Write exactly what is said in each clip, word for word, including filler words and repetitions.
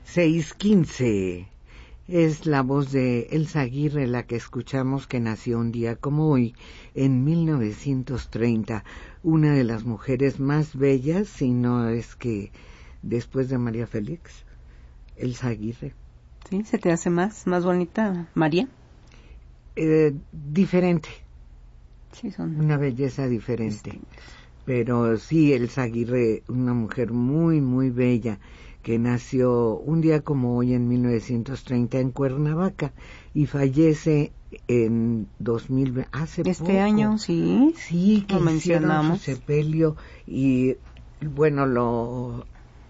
seis quince. Es la voz de Elsa Aguirre la que escuchamos, que nació un día como hoy, en mil novecientos treinta, una de las mujeres más bellas, si no es que después de María Félix, Elsa Aguirre. ¿Sí? ¿Se te hace más, más bonita María? Eh, diferente. Sí, son una belleza diferente. Distintas. Pero sí, Elsa Aguirre, una mujer muy, muy bella, que nació un día como hoy en mil novecientos treinta en Cuernavaca y fallece en dos mil, hace este poco. año, sí. Sí, que lo hicieron mencionamos. su sepelio y bueno, lo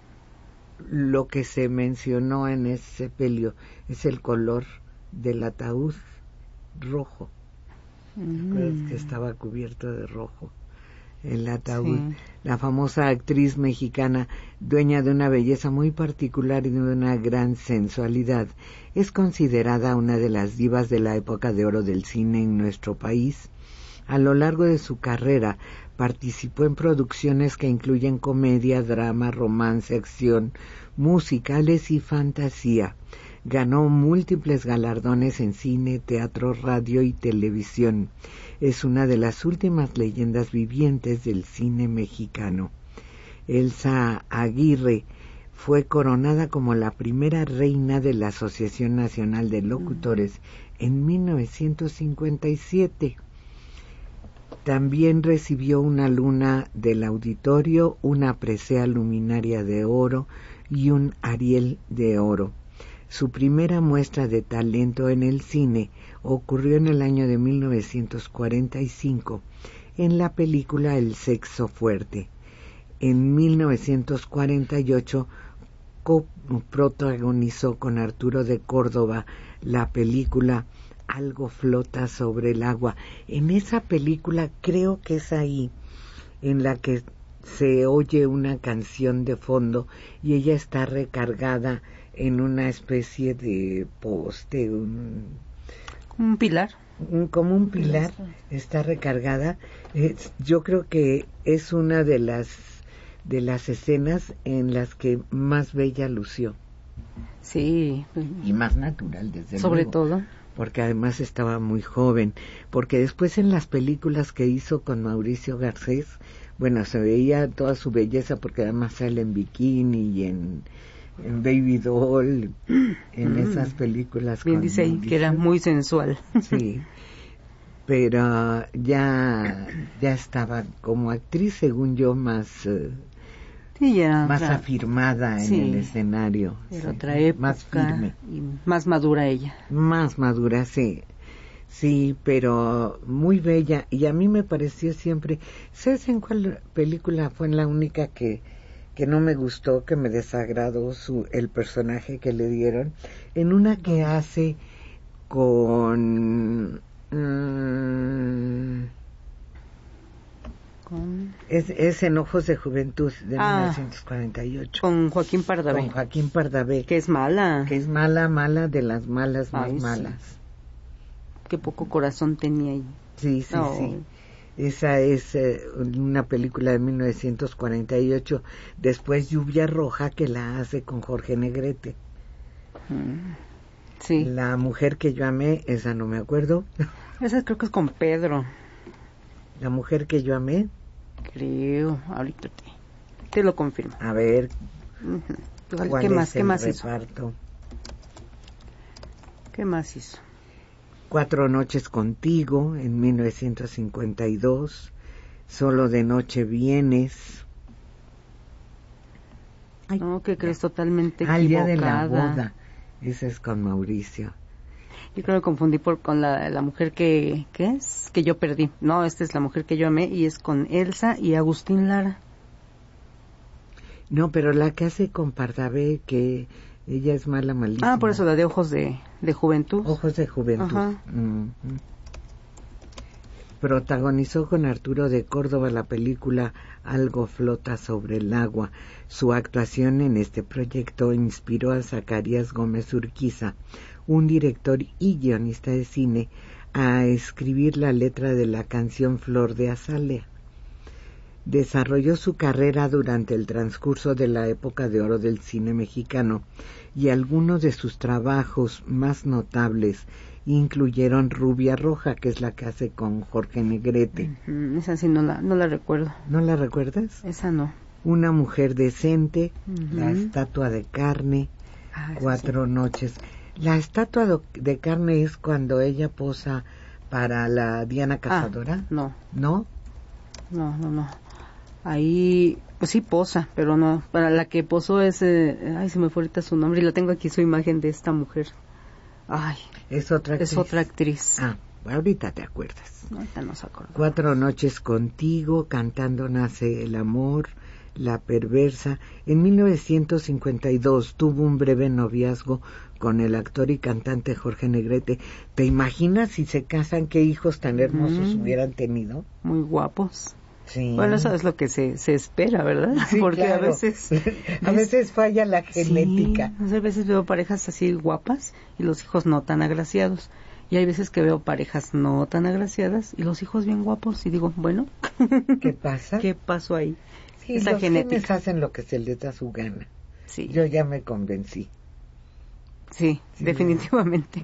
lo que se mencionó en ese sepelio es el color del ataúd rojo. Mm. ¿Recuerdas que estaba cubierto de rojo el ataúd? Sí. La famosa actriz mexicana, dueña de una belleza muy particular y de una gran sensualidad, es considerada una de las divas de la época de oro del cine en nuestro país. A lo largo de su carrera participó en producciones que incluyen comedia, drama, romance, acción, musicales y fantasía. Ganó múltiples galardones en cine, teatro, radio y televisión. Es una de las últimas leyendas vivientes del cine mexicano. Elsa Aguirre fue coronada como la primera reina de la Asociación Nacional de Locutores en mil novecientos cincuenta y siete. También recibió una luna del auditorio, una presea luminaria de oro y un Ariel de oro. Su primera muestra de talento en el cine ocurrió en el año de mil novecientos cuarenta y cinco en la película El sexo fuerte. En mil novecientos cuarenta y ocho coprotagonizó con Arturo de Córdoba la película Algo flota sobre el agua. En esa película creo que es ahí en la que se oye una canción de fondo y ella está recargada en una especie de poste, un, un pilar, un, como un pilar, está recargada. Eh, yo creo que es una de las de las escenas en las que más bella lució. Sí. Y más natural, desde Sobre luego. todo. Porque además estaba muy joven. Porque después en las películas que hizo con Mauricio Garcés, bueno, se veía toda su belleza porque además sale en bikini y en, en Baby Doll, en mm. esas películas. Bien con dice ahí que era muy sensual. Sí. Pero ya, ya estaba como actriz, según yo, más... Uh, Sí, ya, más otra, afirmada en sí, el escenario. Era sí, otra época. Más firme. Y más madura ella. Más madura, sí. Sí, pero muy bella. Y a mí me pareció siempre... ¿Sabes en cuál película fue la única que, que no me gustó, que me desagradó su, el personaje que le dieron? En una que hace con... Mmm, Con... Es, es en Ojos de Juventud de ah, mil novecientos cuarenta y ocho. Con Joaquín Pardavé. Con Joaquín Pardavé. Que es mala. Que es mala, mala de las malas más Ay, malas. Sí. Qué poco corazón tenía ahí. Sí, sí, oh. sí. Esa es eh, una película de mil novecientos cuarenta y ocho. Después Lluvia Roja, que la hace con Jorge Negrete. Mm. Sí. La mujer que yo amé, esa no me acuerdo. Esa creo que es con Pedro. La mujer que yo amé. Creo, ahorita te, te lo confirmo. A ver. Uh-huh. ¿Cuál ¿Qué es más? ¿Qué el más reparto? hizo? ¿Qué más hizo? Cuatro noches contigo en mil novecientos cincuenta y dos. Solo de noche vienes. Ay, no, que crees totalmente equivocada. Al día de la boda. Ese es con Mauricio. Yo creo que confundí por, con la, la mujer que, ¿qué es? Que yo perdí. No, esta es La mujer que yo amé y es con Elsa y Agustín Lara. No, pero la que hace con Pardavé, que ella es mala, malísima. Ah, por eso la de Ojos de, de Juventud. Ojos de Juventud. Mm-hmm. Protagonizó con Arturo de Córdoba la película Algo flota sobre el agua. Su actuación en este proyecto inspiró a Zacarías Gómez Urquiza, un director y guionista de cine, a escribir la letra de la canción Flor de Azalea. Desarrolló su carrera durante el transcurso de la época de oro del cine mexicano y algunos de sus trabajos más notables incluyeron Rubia Roja, que es la que hace con Jorge Negrete. Uh-huh. Esa sí no la, no la recuerdo. ¿No la recuerdas? Esa no. Una mujer decente, Uh-huh. La estatua de carne, ah, Cuatro sí. noches. La estatua de carne es cuando ella posa para la Diana Cazadora. Ah, no. ¿No? No, no, no. Ahí, pues sí posa, pero no. Para la que posó es, eh, ay, se me fue ahorita su nombre y la tengo aquí su imagen de esta mujer. Ay. Es otra actriz. Es otra actriz. Ah, ahorita te acuerdas. Ahorita no se acuerda. Cuatro noches contigo, Cantando nace el amor, La perversa. En mil novecientos cincuenta y dos tuvo un breve noviazgo con el actor y cantante Jorge Negrete. ¿Te imaginas si se casan qué hijos tan hermosos mm. hubieran tenido? Muy guapos. Sí. Bueno, eso es lo que se, se espera, ¿verdad? Sí, porque claro. a veces a veces falla la genética. Sí, a veces veo parejas así guapas y los hijos no tan agraciados. Y hay veces que veo parejas no tan agraciadas y los hijos bien guapos y digo, bueno, ¿qué pasa? ¿Qué pasó ahí? Sí, Esa los genética. genes hacen lo que se les da su gana. Sí. Yo ya me convencí. Sí, sí. Definitivamente.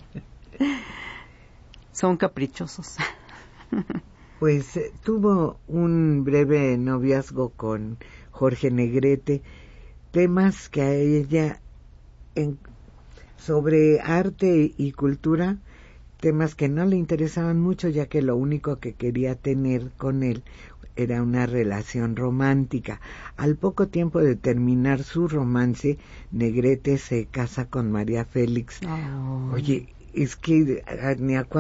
Son caprichosos. Pues eh, tuvo un breve noviazgo con Jorge Negrete, temas que a ella, en, sobre arte y cultura, temas que no le interesaban mucho, ya que lo único que quería tener con él era una relación romántica. Al poco tiempo de terminar su romance, Negrete se casa con María Félix. Oh. Oye, es que ni a